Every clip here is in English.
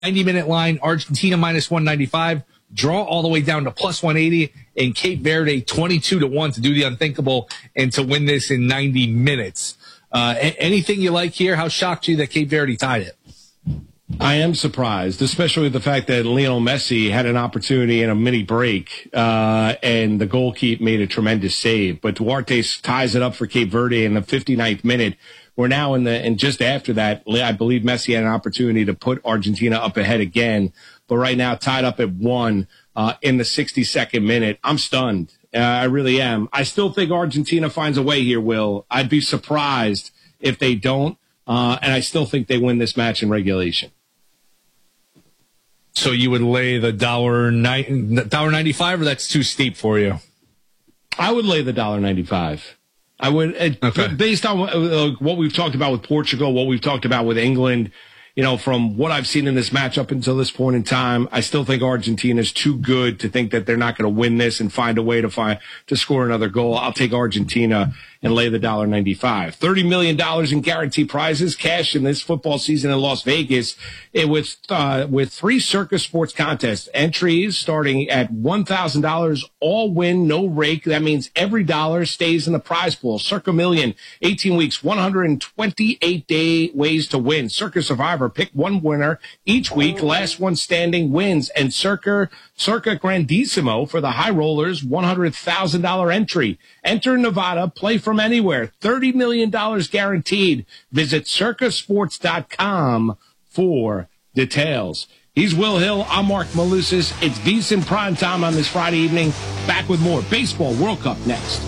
90-minute line, Argentina minus 195, draw all the way down to plus 180, and Cape Verde 22-1 to do the unthinkable and to win this in 90 minutes. Anything you like here? How shocked are you that Cape Verde tied it? I am surprised, especially with the fact that Lionel Messi had an opportunity in a mini break, and the goalkeeper made a tremendous save. But Duarte ties it up for Cape Verde in the 59th minute. We're now and just after that, I believe Messi had an opportunity to put Argentina up ahead again. But right now, tied up at 1 in the 62nd minute. I'm stunned. I really am. I still think Argentina finds a way here, Will. I'd be surprised if they don't. And I still think they win this match in regulation. So you would lay the $1.95, or that's too steep for you? I would lay the $1.95. I would, based on what we've talked about with Portugal, what we've talked about with England. You know, from what I've seen in this match up until this point in time, I still think Argentina is too good to think that they're not going to win this and find a way to score another goal. I'll take Argentina and lay the $1.95. $30 million in guaranteed prizes, cash in this football season in Las Vegas. It was with 3 Circa Sports contests. Entries starting at $1,000, all win, no rake. That means every dollar stays in the prize pool. Circa Million, 18 weeks, 128 ways to win. Circa Survivor, pick one winner each week. Last one standing wins. And Circa Grandissimo for the high rollers, $100,000 entry. Enter Nevada, play from anywhere. $30 million guaranteed. Visit circasports.com for details. He's Will Hill. I'm Mark Malusis. It's VSiN Prime Time on this Friday evening. Back with more Baseball World Cup next.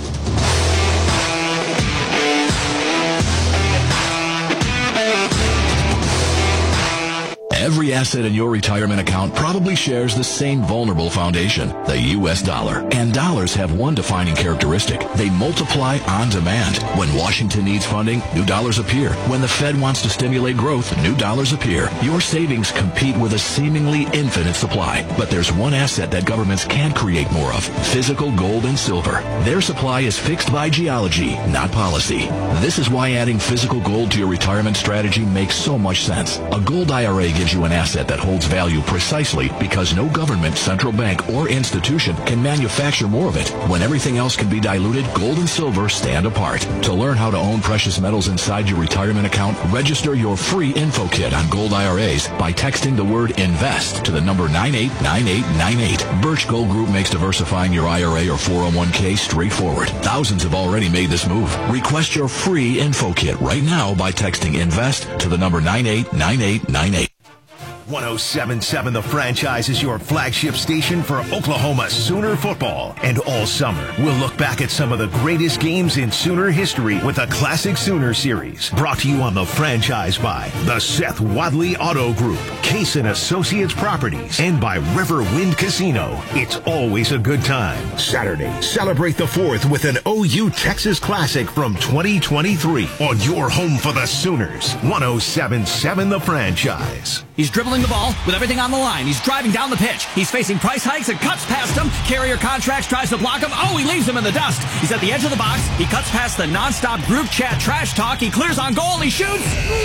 Every asset in your retirement account probably shares the same vulnerable foundation, the U.S. dollar. And dollars have one defining characteristic. They multiply on demand. When Washington needs funding, new dollars appear. When the Fed wants to stimulate growth, new dollars appear. Your savings compete with a seemingly infinite supply. But there's one asset that governments can create more of: physical gold and silver. Their supply is fixed by geology, not policy. This is why adding physical gold to your retirement strategy makes so much sense. A gold IRA gives you an asset that holds value precisely because no government, central bank, or institution can manufacture more of it. When everything else can be diluted, gold and silver stand apart. To learn how to own precious metals inside your retirement account, register your free info kit on gold IRAs by texting the word INVEST to the number 989898. Birch Gold Group makes diversifying your IRA or 401k straightforward. Thousands have already made this move. Request your free info kit right now by texting INVEST to the number 989898. 107.7 The Franchise is your flagship station for Oklahoma Sooner football. And all summer, we'll look back at some of the greatest games in Sooner history with a Classic Sooner series. Brought to you on The Franchise by the Seth Wadley Auto Group, Case & Associates Properties, and by Riverwind Casino. It's always a good time. Saturday, celebrate the 4th with an OU Texas Classic from 2023 on your home for the Sooners. 107.7 The Franchise. He's dribbling the ball with everything on the line. He's driving down the pitch. He's facing price hikes and cuts past him. Carrier Contracts tries to block him. Oh, he leaves him in the dust. He's at the edge of the box. He cuts past the nonstop group chat trash talk. He clears on goal. He shoots.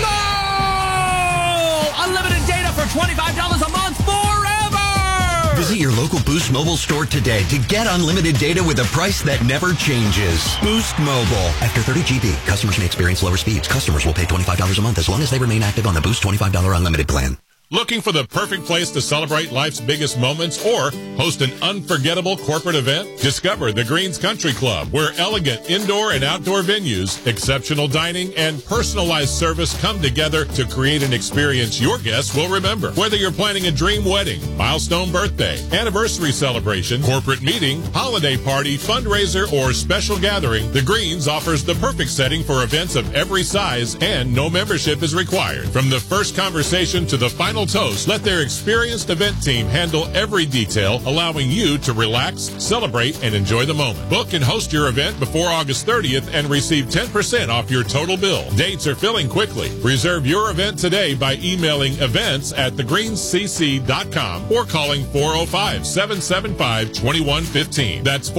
Goal! Unlimited data for $25 a month forever! Visit your local Boost Mobile store today to get unlimited data with a price that never changes. Boost Mobile. After 30 GB, customers may experience lower speeds. Customers will pay $25 a month as long as they remain active on the Boost $25 unlimited plan. Looking for the perfect place to celebrate life's biggest moments or host an unforgettable corporate event? Discover the Greens Country Club, where elegant indoor and outdoor venues, exceptional dining, and personalized service come together to create an experience your guests will remember. Whether you're planning a dream wedding, milestone birthday, anniversary celebration, corporate meeting, holiday party, fundraiser, or special gathering, the Greens offers the perfect setting for events of every size, and no membership is required. From the first conversation to the final toast, let their experienced event team handle every detail, allowing you to relax, celebrate, and enjoy the moment. Book and host your event before August 30th and receive 10% off your total bill. Dates are filling quickly. Reserve your event today by emailing events@thegreenscc.com or calling 405-775-2115. That's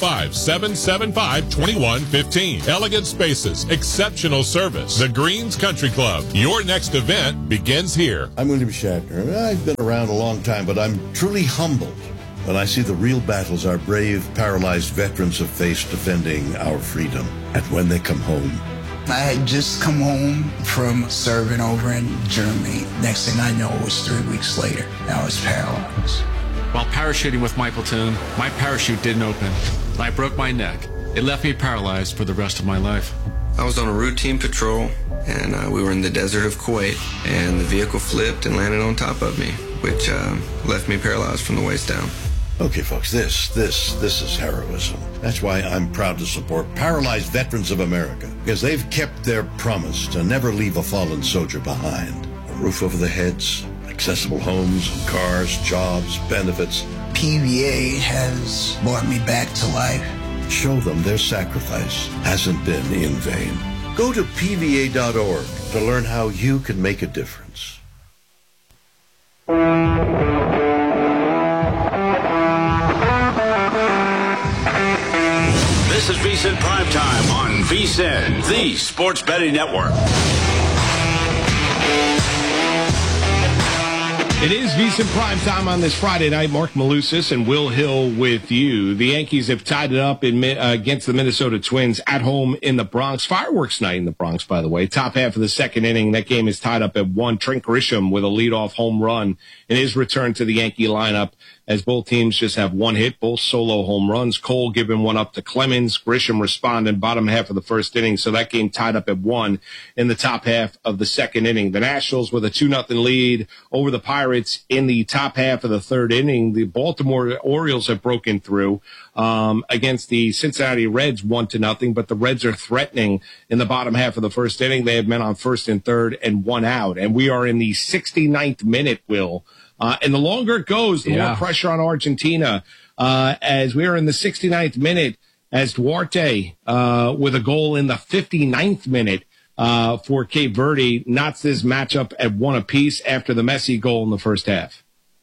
405-775-2115. Elegant spaces, exceptional service. The Greens Country Club. Your next event begins here. I'm going to be Shatner. I've been around a long time, but I'm truly humbled when I see the real battles our brave, paralyzed veterans have faced defending our freedom. And when they come home, I had just come home from serving over in Germany. Next thing I know, it was 3 weeks later. I was paralyzed. While parachuting with my platoon, my parachute didn't open. I broke my neck. It left me paralyzed for the rest of my life. I was on a routine patrol, and we were in the desert of Kuwait, and the vehicle flipped and landed on top of me, which left me paralyzed from the waist down. Okay, folks, this is heroism. That's why I'm proud to support Paralyzed Veterans of America, because they've kept their promise to never leave a fallen soldier behind. A roof over their heads, accessible homes, cars, jobs, benefits. PVA has brought me back to life. Show them their sacrifice hasn't been in vain. Go to PVA.org to learn how you can make a difference. This is VSiN Primetime on VSiN, the Sports Betting Network. It is VSiN Primetime on this Friday night. Mark Malusis and Will Hill with you. The Yankees have tied it up against the Minnesota Twins at home in the Bronx. Fireworks night in the Bronx, by the way. Top half of the second inning. That game is tied up at 1. Trent Grisham with a leadoff home run in his return to the Yankee lineup, as both teams just have one hit, both solo home runs. Cole giving one up to Clemens. Grisham responding bottom half of the first inning. So that game tied up at 1 in the top half of the second inning. The Nationals with a 2-0 lead over the Pirates in the top half of the third inning. The Baltimore Orioles have broken through against the Cincinnati Reds 1-0, but the Reds are threatening in the bottom half of the first inning. They have men on first and third and one out. And we are in the 69th minute, Will. And the longer it goes, the more pressure on Argentina. As we are in the 69th minute, as Duarte with a goal in the 59th minute for Cape Verde knots this matchup at 1 apiece after the Messi goal in the first half.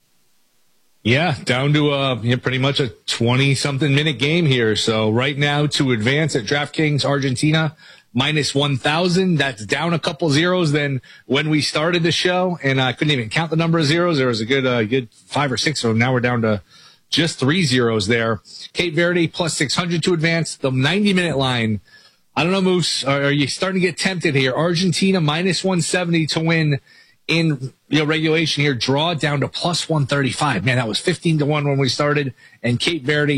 Yeah, down to pretty much a 20-something minute game here. So right now to advance at DraftKings Argentina, minus 1,000. That's down a couple zeros than when we started the show, and I couldn't even count the number of zeros. There was a good 5 or 6 of them. Now we're down to just 3 zeros there. Cape Verde plus 600 to advance. The 90-minute line. I don't know, Moose. Are you starting to get tempted here? Argentina minus 170 to win in regulation here. Draw down to plus 135. Man, that was 15-1 when we started, and Cape Verde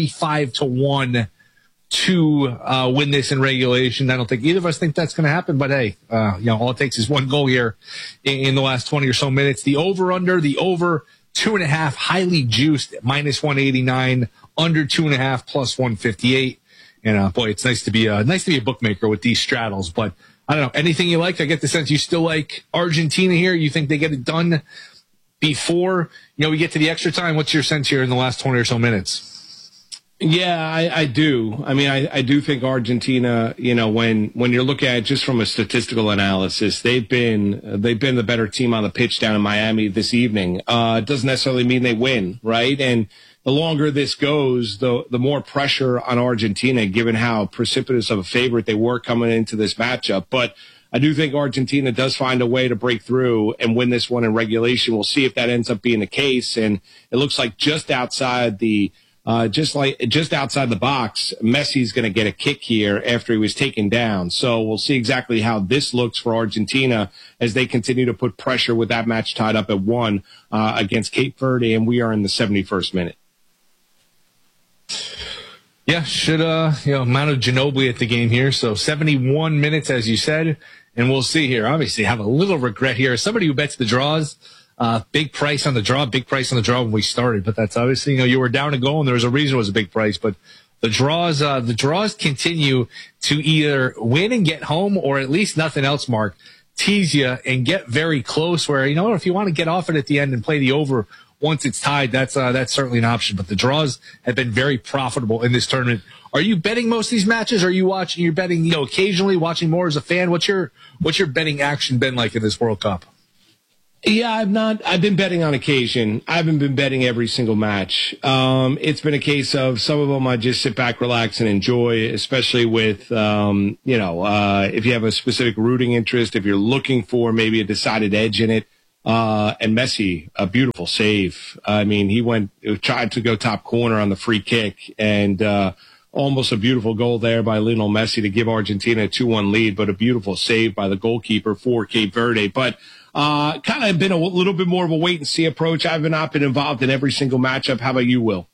45-1. To win this in regulation. I don't think either of us think that's going to happen, but hey, all it takes is one goal here in the last 20 or so minutes. The over-under, the over 2.5, highly juiced at minus 189, under 2.5 plus 158. And boy, it's nice to be a bookmaker with these straddles. But I don't know, anything you like? I get the sense you still like Argentina here. You think they get it done before we get to the extra time? What's your sense here in the last 20 or so minutes? Yeah, I do. I mean, I do think Argentina, when you're looking at it just from a statistical analysis, they've been the better team on the pitch down in Miami this evening. It doesn't necessarily mean they win, right? And the longer this goes, the more pressure on Argentina, given how precipitous of a favorite they were coming into this matchup. But I do think Argentina does find a way to break through and win this one in regulation. We'll see if that ends up being the case. And it looks like just outside the box, Messi's going to get a kick here after he was taken down. So we'll see exactly how this looks for Argentina as they continue to put pressure with that match tied up at 1 against Cape Verde, and we are in the 71st minute. Yeah, should amount of Ginobili at the game here. So 71 minutes, as you said, and we'll see here. Obviously, have a little regret here. Somebody who bets the draws. Big price on the draw when we started, but that's obviously, you were down a goal and there was a reason it was a big price, but the draws continue to either win and get home or at least nothing else, Mark, tease you and get very close where, if you want to get off it at the end and play the over once it's tied, that's certainly an option, but the draws have been very profitable in this tournament. Are you betting most of these matches? Are you watching, you're betting, occasionally watching more as a fan? What's your betting action been like in this World Cup? Yeah, I've been betting on occasion. I haven't been betting every single match. It's been a case of some of them I just sit back, relax, and enjoy, especially with, if you have a specific rooting interest, if you're looking for maybe a decided edge in it, and Messi, a beautiful save. I mean, he tried to go top corner on the free kick, and almost a beautiful goal there by Lionel Messi to give Argentina a 2-1 lead, but a beautiful save by the goalkeeper for Cape Verde. But kind of been a little bit more of a wait-and-see approach. I've not been involved in every single matchup. How about you, Will?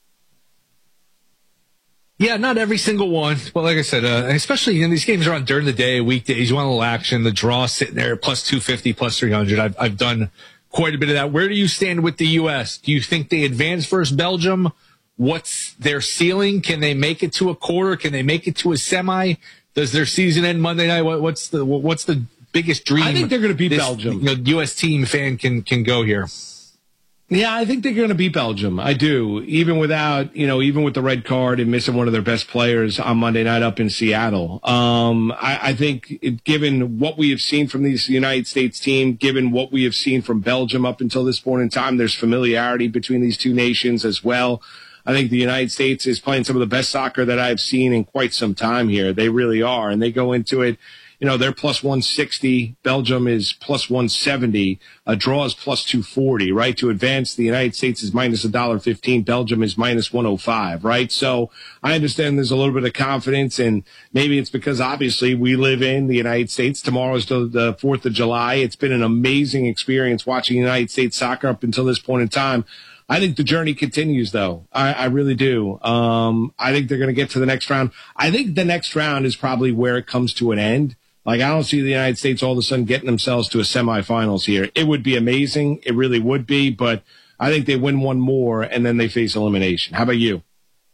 Yeah, not every single one. But like I said, especially these games are on during the day, weekdays. You want a little action. The draw sitting there plus 250, plus 300. I've done quite a bit of that. Where do you stand with the U.S.? Do you think they advance versus Belgium? What's their ceiling? Can they make it to a quarter? Can they make it to a semi? Does their season end Monday night? What's the biggest dream? I think they're going to beat Belgium. U.S. team fan can go here. Yeah, I think they're going to beat Belgium. I do. Even with the red card and missing one of their best players on Monday night up in Seattle. I think given what we have seen from this United States team, given what we have seen from Belgium up until this point in time, there's familiarity between these two nations as well. I think the United States is playing some of the best soccer that I've seen in quite some time here. They really are. And they go into it. They're plus 160. Belgium is plus 170. A draw is plus 240, right? To advance, the United States is minus $1.15. Belgium is minus 105, right? So I understand there's a little bit of confidence, and maybe it's because obviously we live in the United States. Tomorrow is the 4th of July. It's been an amazing experience watching United States soccer up until this point in time. I think the journey continues, though. I really do. I think they're going to get to the next round. I think the next round is probably where it comes to an end. Like, I don't see the United States all of a sudden getting themselves to a semifinals here. It would be amazing. It really would be. But I think they win one more, and then they face elimination. How about you?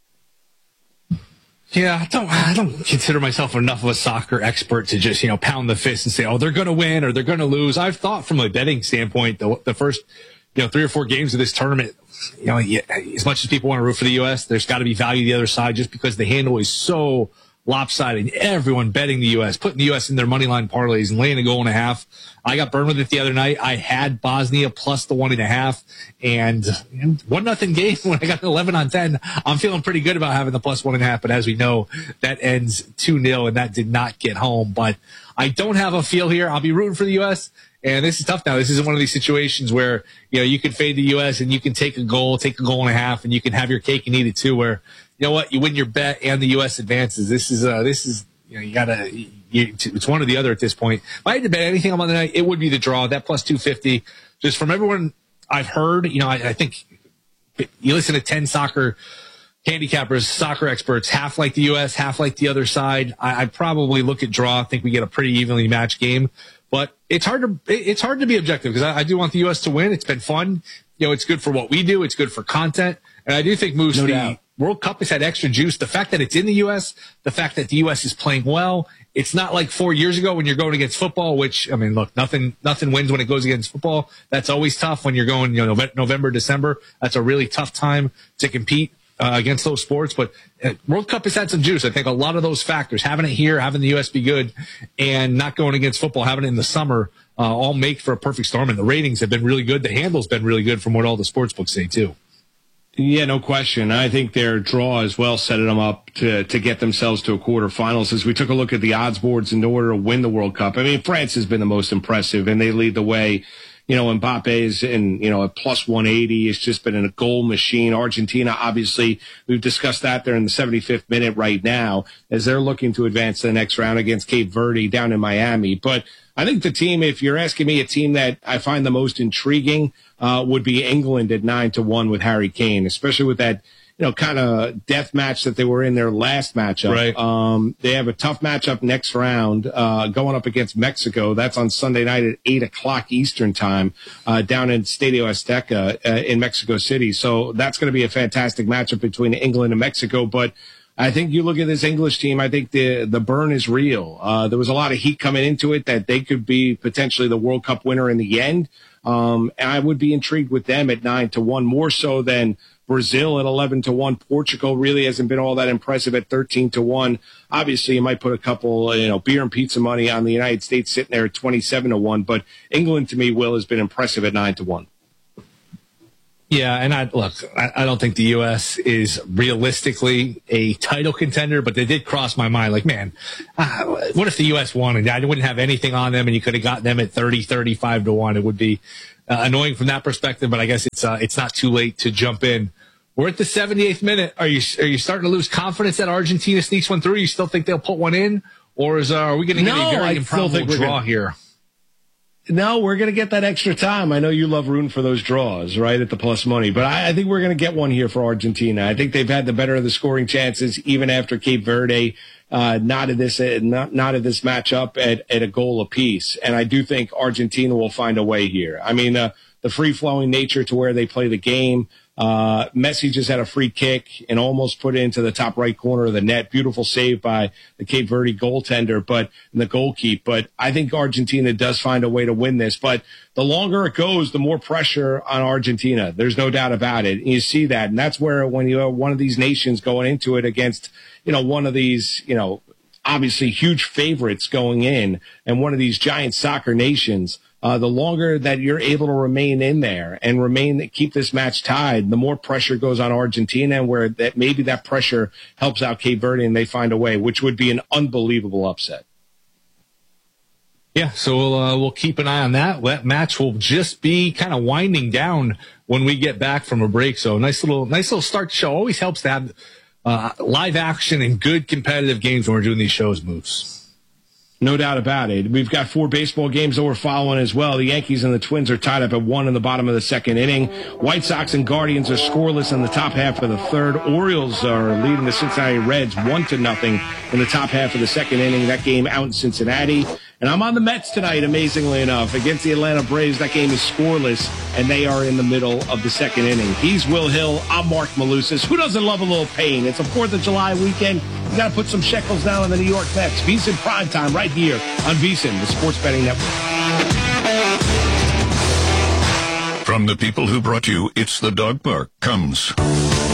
Yeah, I don't consider myself enough of a soccer expert to just, pound the fist and say, oh, they're going to win or they're going to lose. I've thought from a betting standpoint, the first, 3 or 4 games of this tournament, as much as people want to root for the U.S., there's got to be value the other side just because the handle is so lopsided. Everyone betting the U.S., putting the U.S. in their money line parlays and laying a 1.5. I got burned with it the other night. I had Bosnia plus the 1.5, and 1-0 game when I got 11 on 10. I'm feeling pretty good about having the plus 1.5, but as we know, that ends 2-0, and that did not get home. But I don't have a feel here. I'll be rooting for the U.S., and this is tough now. This is one of these situations where, you can fade the U.S. and you can take a goal and a half, and you can have your cake and eat it too, where, you know what, you win your bet and the U.S. advances. This is it's one or the other at this point. If I had to bet anything on Monday night, it would be the draw, that plus 250. Just from everyone I've heard, I think you listen to 10 soccer handicappers, soccer experts, half like the U.S., half like the other side. I'd probably look at draw. I think we get a pretty evenly matched game. But it's hard to be objective because I do want the U.S. to win. It's been fun. It's good for what we do. It's good for content. And I do think Moose, the World Cup has had extra juice. The fact that it's in the U.S., the fact that the U.S. is playing well. It's not like 4 years ago when you're going against football, which, look, nothing wins when it goes against football. That's always tough when you're going, November, December. That's a really tough time to compete against those sports. But World Cup has had some juice. I think a lot of those factors, having it here, having the U.S. be good, and not going against football, having it in the summer, all make for a perfect storm. And the ratings have been really good. The handle's been really good from what all the sports books say, too. Yeah, no question. I think their draw as well set them up to get themselves to a quarterfinals. As we took a look at the odds boards in order to win the World Cup, France has been the most impressive, and they lead the way. Mbappe is in, at plus 180. It's just been a goal machine. Argentina, obviously, we've discussed that. They're in the 75th minute right now as they're looking to advance to the next round against Cape Verde down in Miami. But I think the team, if you're asking me, a team that I find the most intriguing would be England at 9-1 with Harry Kane, especially with that, kind of death match that they were in their last matchup. Right. They have a tough matchup next round, going up against Mexico. That's on Sunday night at 8:00 Eastern time, down in Estadio Azteca, in Mexico City. So that's going to be a fantastic matchup between England and Mexico. But I think you look at this English team, I think the burn is real. There was a lot of heat coming into it that they could be potentially the World Cup winner in the end. And I would be intrigued with them at 9-1, more so than Brazil at 11-1. Portugal really hasn't been all that impressive at 13-1. Obviously, you might put a couple, beer and pizza money on the United States sitting there at 27-1. But England, to me, Will, has been impressive at 9-1. Yeah, and I don't think the U.S. is realistically a title contender, but they did cross my mind. Like, man, what if the U.S. won and I wouldn't have anything on them and you could have got them at 30, 35 to 1? It would be annoying from that perspective, but I guess it's not too late to jump in. We're at the 78th minute. Are you starting to lose confidence that Argentina sneaks one through? You still think they'll put one in? Or are we going to get a very improbable draw here? No, we're going to get that extra time. I know you love rooting for those draws, right, at the plus money. But I think we're going to get one here for Argentina. I think they've had the better of the scoring chances, even after Cape Verde not at this matchup at a goal apiece. And I do think Argentina will find a way here. I mean, the free-flowing nature to where they play the game. Messi just had a free kick and almost put it into the top right corner of the net. Beautiful save by the Cape Verde goaltender, but the goalkeeper. But I think Argentina does find a way to win this. But the longer it goes, the more pressure on Argentina. There's no doubt about it. And you see that. And that's where when you have one of these nations going into it against, one of these, obviously huge favorites going in and one of these giant soccer nations, the longer that you're able to remain in there and keep this match tied, the more pressure goes on Argentina, and where that maybe that pressure helps out Cape Verde and they find a way, which would be an unbelievable upset. Yeah, so we'll keep an eye on that. That match will just be kind of winding down when we get back from a break. So nice little start to show. Always helps to have live action and good competitive games when we're doing these shows, Moose. No doubt about it. We've got 4 baseball games that we're following as well. The Yankees and the Twins are tied up at 1 in the bottom of the second inning. White Sox and Guardians are scoreless in the top half of the third. Orioles are leading the Cincinnati Reds 1-0 in the top half of the second inning. That game out in Cincinnati. And I'm on the Mets tonight, amazingly enough, against the Atlanta Braves. That game is scoreless, and they are in the middle of the second inning. He's Will Hill. I'm Mark Malusis. Who doesn't love a little pain? It's a 4th of July weekend. You got to put some shekels down on the New York Mets. VSiN Primetime right here on VSiN, the Sports Betting Network. From the people who brought you It's the Dog Park comes